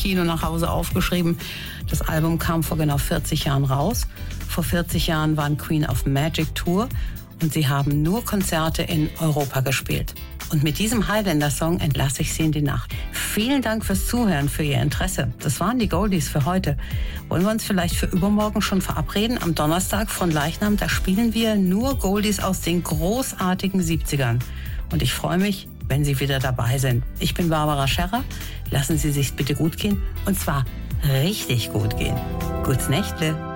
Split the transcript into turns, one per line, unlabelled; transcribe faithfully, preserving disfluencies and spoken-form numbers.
Kino nach Hause aufgeschrieben. Das Album kam vor genau vierzig Jahren raus. Vor vierzig Jahren waren Queen auf Magic Tour und sie haben nur Konzerte in Europa gespielt. Und mit diesem Highlander-Song entlasse ich Sie in die Nacht. Vielen Dank fürs Zuhören, für Ihr Interesse. Das waren die Goldies für heute. Wollen wir uns vielleicht für übermorgen schon verabreden? Am Donnerstag von Leichnam, da spielen wir nur Goldies aus den großartigen siebzigern. Und ich freue mich, wenn Sie wieder dabei sind. Ich bin Barbara Scherrer. Lassen Sie sich's bitte gut gehen. Und zwar richtig gut gehen. Gutes Nächtle.